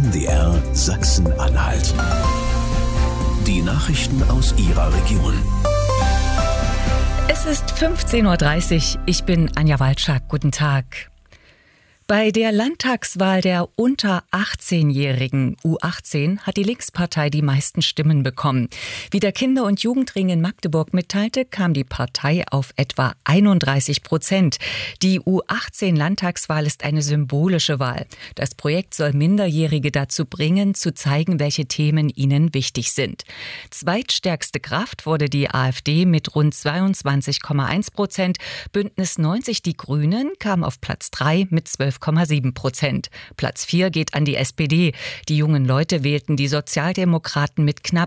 NDR Sachsen-Anhalt. Die Nachrichten aus Ihrer Region. Es ist 15.30 Uhr. Ich bin Anja Walczak. Guten Tag. Bei der Landtagswahl der unter 18-Jährigen U18 hat die Linkspartei die meisten Stimmen bekommen. Wie der Kinder- und Jugendring in Magdeburg mitteilte, kam die Partei auf etwa 31%. Die U18-Landtagswahl ist eine symbolische Wahl. Das Projekt soll Minderjährige dazu bringen, zu zeigen, welche Themen ihnen wichtig sind. Zweitstärkste Kraft wurde die AfD mit rund 22,1%. Bündnis 90 Die Grünen kam auf Platz 3 mit 12,7%. Platz 4 geht an die SPD. Die jungen Leute wählten die Sozialdemokraten mit knapp